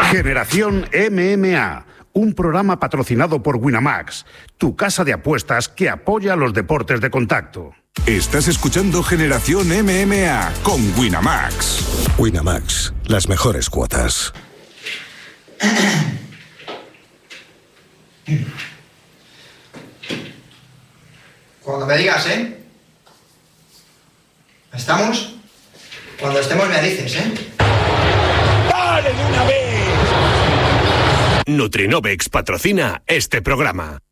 Generación MMA, un programa patrocinado por Winamax, tu casa de apuestas que apoya a los deportes de contacto. Estás escuchando Generación MMA con Winamax. Winamax, las mejores cuotas. Cuando me digas, ¿Estamos? Cuando estemos me dices, ¡Dale de una vez! Nutrinovex patrocina este programa.